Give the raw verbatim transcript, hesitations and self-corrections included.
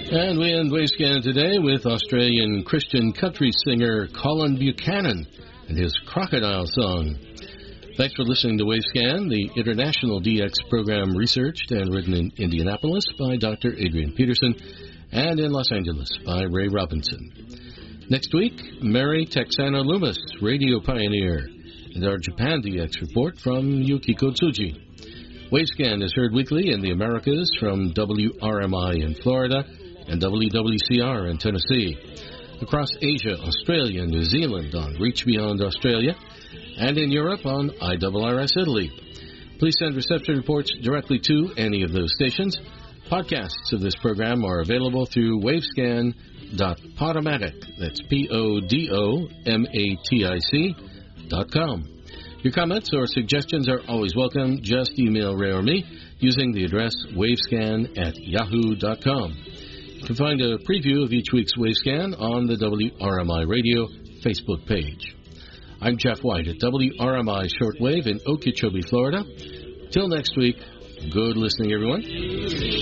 And we end Wavescan today with Australian Christian country singer Colin Buchanan and his Crocodile Song. Thanks for listening to Wavescan, the international D X program researched and written in Indianapolis by Doctor Adrian Peterson and in Los Angeles by Ray Robinson. Next week, Mary Texana Loomis, radio pioneer, and our Japan D X report from Yukiko Tsuji. Wavescan is heard weekly in the Americas from W R M I in Florida and W W C R in Tennessee. Across Asia, Australia, and New Zealand on Reach Beyond Australia, and in Europe on I R R S Italy. Please send reception reports directly to any of those stations. Podcasts of this program are available through wavescan dot podomatic, that's P O D O M A T I C, dot com. Your comments or suggestions are always welcome. Just email Ray or me using the address wavescan at yahoo dot com. You can find a preview of each week's Wavescan on the W R M I Radio Facebook page. I'm Jeff White at W R M I Shortwave in Okeechobee, Florida. Till next week, good listening, everyone.